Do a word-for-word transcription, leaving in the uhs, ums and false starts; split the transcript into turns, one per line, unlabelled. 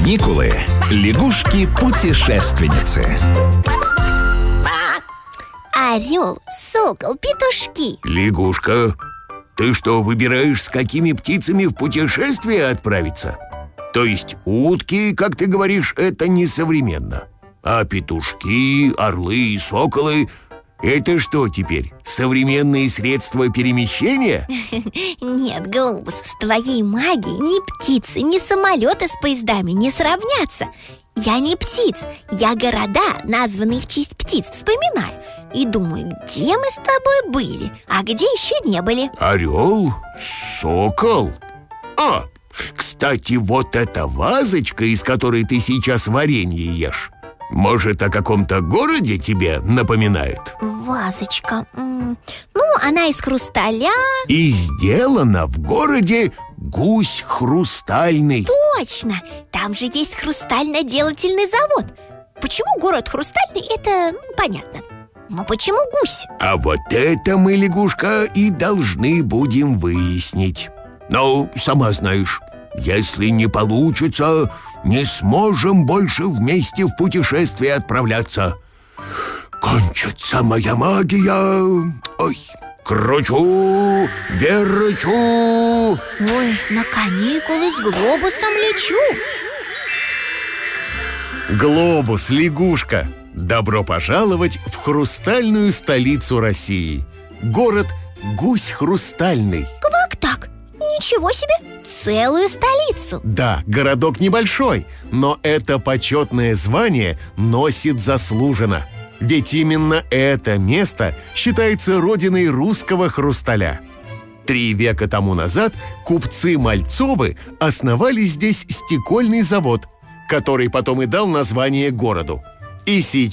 каникулы лягушки-путешественницы.
Орел, сокол, петушки.
Лягушка, ты что, выбираешь, с какими птицами в путешествие отправиться? То есть утки, как ты говоришь, это несовременно. А петушки, орлы и соколы — это что теперь, современные средства перемещения?
Нет, Глобус, с твоей магией ни птицы, ни самолеты с поездами не сравнятся. Я не птиц, я города, названные в честь птиц, вспоминаю. И думаю, где мы с тобой были, а где еще не были.
Орел? Сокол? А, кстати, вот эта вазочка, из которой ты сейчас варенье ешь, может, о каком-то городе тебе напоминает?
Вазочка, м-м, ну, она из хрусталя.
И сделана в городе Гусь Хрустальный.
Точно, там же есть хрустально-делательный завод. Почему город Хрустальный, это ну, понятно. Но почему гусь?
А вот это мы, лягушка, и должны будем выяснить. Но, сама знаешь, если не получится, не сможем больше вместе в путешествие отправляться. Кончится моя магия. Ой, кручу, верчу.
Ой, на каникулы с Глобусом лечу.
Глобус, лягушка, добро пожаловать в хрустальную столицу России. Город Гусь Хрустальный.
Как так? Ничего себе! Целую столицу.
Да, городок небольшой, но это почетное звание носит заслуженно. Ведь именно это место считается родиной русского хрусталя. Три века тому назад купцы Мальцовы основали здесь стекольный завод, который потом и дал название городу. И сейчас